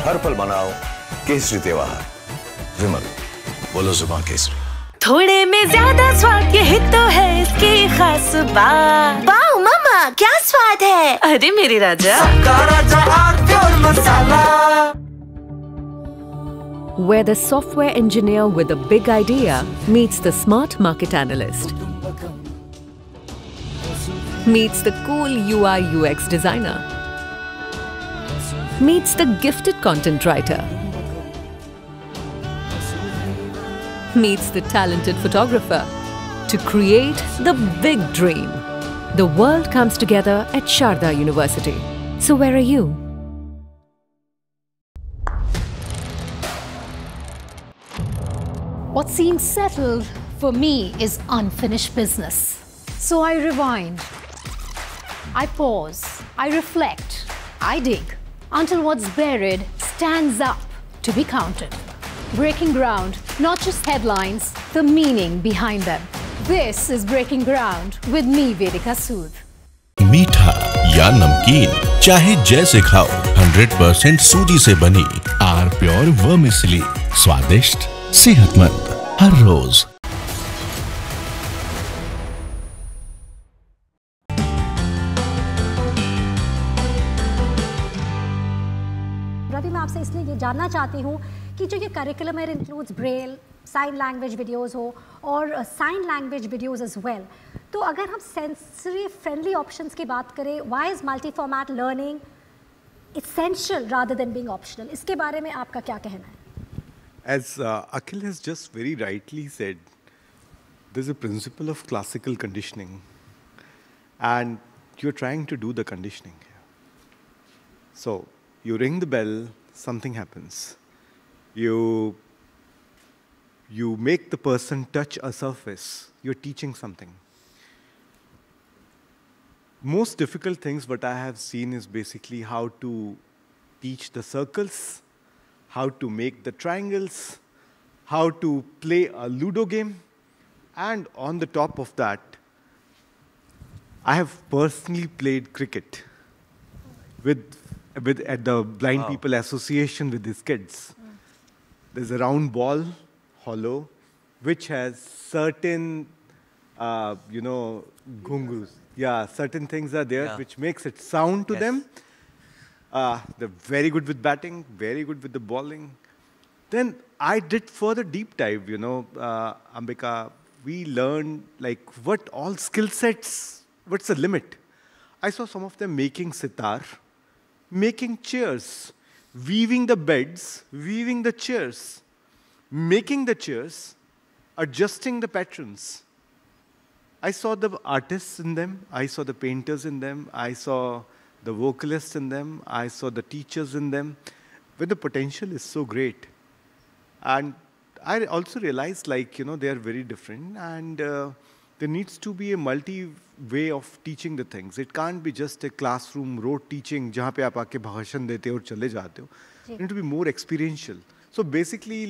हर पल मनाओ केसरी त्योहार। विमल, बोलो जुबान केसरी। थोड़े में ज्यादा स्वाद, यही तो है इसकी खास बात। वाओ मामा, क्या स्वाद है। अरे मेरे राजा, सबका राजा R K masala. Where the software engineer with a big idea meets the smart market analyst, meets the cool UI UX designer, meets the gifted content writer, meets the talented photographer to create the big dream. The world comes together at Sharda University. So where are you? What seems settled for me is unfinished business. So I rewind, I pause, I reflect, I dig until what's buried stands up to be counted. Breaking ground, not just headlines, the meaning behind them. This is Breaking Ground with me, Vedika Sood. मीठा या नमकीन, चाहे जैसे खाओ, 100% सूजी से बनी are pure vermicelli, स्वादिष्ट, सेहतमंद हर रोज। रवि, मैं आपसे इसलिए ये जानना चाहती हूँ कि जो ये करिकुलम है includes Braille, sign language videos हो और sign language videos as well, तो अगर हम सेंसरी फ्रेंडली ऑप्शंस की बात करें, why is multi format learning essential rather than being optional? इसके बारे में आपका क्या कहना है? As Akhil has just very rightly said, there's a principle of classical conditioning, and you're trying to do the conditioning here. So you ring the bell, something happens. You make the person touch a surface. You're teaching something. Most difficult things what I have seen is basically how to teach the circles, how to make the triangles, how to play a Ludo game, and on the top of that, I have personally played cricket at the Blind People Association with these kids. There's a round ball, hollow, which has certain, gungus. Yeah, certain things are there which makes it sound to them. They're very good with batting, very good with the bowling. Then I did further deep dive, Ambika. We learned like what all skill sets, what's the limit? I saw some of them making sitar, making chairs, weaving the beds, weaving the chairs, making the chairs, adjusting the patterns. I saw the artists in them, I saw the painters in them, I saw the vocalists in them, I saw the teachers in them, where the potential is so great. And I also realized, they are very different, and there needs to be a multi-way of teaching the things. It can't be just a classroom rote teaching, जहाँ पे आप आके भाषण देते हो और चले जाते हो. It needs to be more experiential. So basically,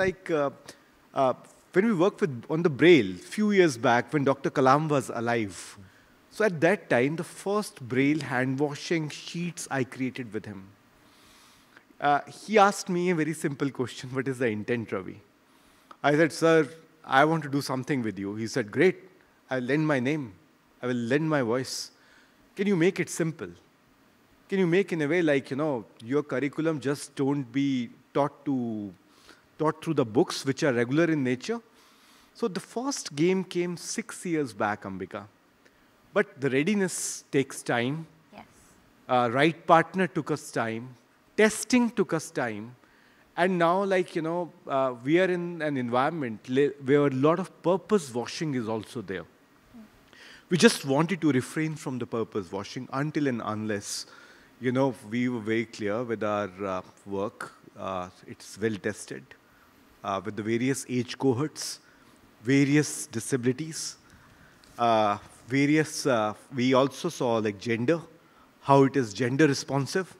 when we worked on the Braille, few years back, when Dr. Kalam was alive, so at that time, the first Braille hand-washing sheets I created with him. He asked me a very simple question, what is the intent, Ravi? I said, sir, I want to do something with you. He said, great, I'll lend my name. I will lend my voice. Can you make it simple? Can you make in a way like, your curriculum just don't be taught through the books, which are regular in nature. So the first game came 6 years back, Ambika. But the readiness takes time. Yes. Right partner took us time. Testing took us time. And now, we are in an environment where a lot of purpose washing is also there. We just wanted to refrain from the purpose washing until and unless, we were very clear with our work. It's well tested. With the various age cohorts, various disabilities, we also saw gender, how it is gender responsive.